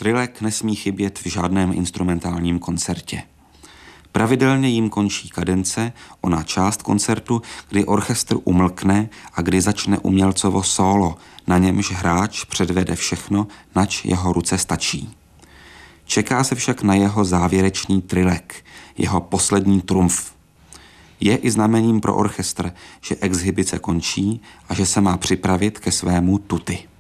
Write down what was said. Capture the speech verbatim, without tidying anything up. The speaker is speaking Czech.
Trilek nesmí chybět v žádném instrumentálním koncertě. Pravidelně jim končí kadence, ona část koncertu, kdy orchestr umlkne a kdy začne umělcovo sólo, na němž hráč předvede všechno, nač jeho ruce stačí. Čeká se však na jeho závěrečný trilek, jeho poslední trumf. Je i znamením pro orchestr, že exhibice končí a že se má připravit ke svému tutti.